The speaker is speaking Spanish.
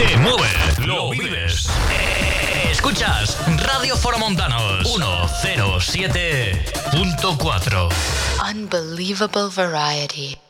te mueve, lo vives. Escuchas Radio Foromontanos 107.4. Unbelievable variety.